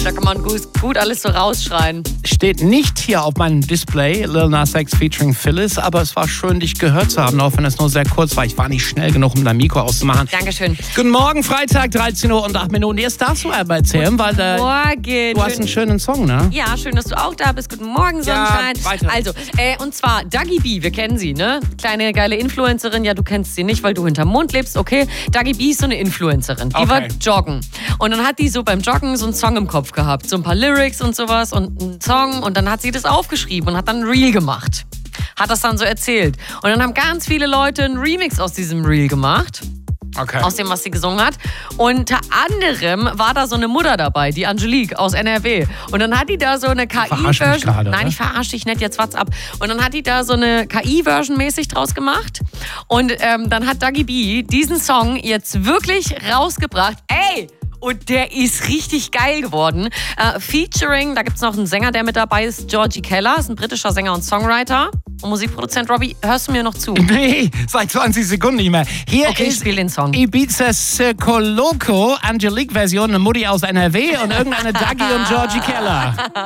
Da kann man gut alles so rausschreien. Steht nicht hier auf meinem Display, Lil Nas X featuring Phyllis, aber es war schön, dich gehört zu haben, auch wenn es nur sehr kurz war. Ich war nicht schnell genug, um dein Mikro auszumachen. Dankeschön. Guten Morgen, Freitag, 13 Uhr und 8 Minuten. Jetzt darfst du aber erzählen, weil du hast einen schönen Song, ne? Ja, schön, dass du auch da bist. Guten Morgen, Sonnenschein. Ja, weiter. Also, und zwar Dagi B, wir kennen sie, ne? Kleine, geile Influencerin. Ja, du kennst sie nicht, weil du hinterm Mond lebst. Okay, Dagi B ist so eine Influencerin. Die war joggen. Und dann hat die so beim Joggen so einen Song im Kopf gehabt. So ein paar Lyrics und sowas und einen Song. Und dann hat sie das aufgeschrieben und hat dann ein Reel gemacht. Hat das dann so erzählt. Und dann haben ganz viele Leute einen Remix aus diesem Reel gemacht. Okay. Aus dem, was sie gesungen hat. Unter anderem war da so eine Mutter dabei, die Angelique aus NRW. Und dann hat die da so eine KI-Version. Nein, ich verarsche dich nicht, jetzt WhatsApp. Und dann hat die da so eine KI-Version mäßig draus gemacht. Und dann hat Dagi B diesen Song jetzt wirklich rausgebracht. Ey! Und der ist richtig geil geworden. Featuring, da gibt es noch einen Sänger, der mit dabei ist, Georgie Keller, ist ein britischer Sänger und Songwriter. Und Musikproduzent. Robbie, hörst du mir noch zu? Nee, seit 20 Sekunden nicht mehr. Hier okay, ist den Song. Ibiza Circo Loco, Angelique-Version, eine Mutti aus NRW und irgendeine Dagi und Georgie Keller.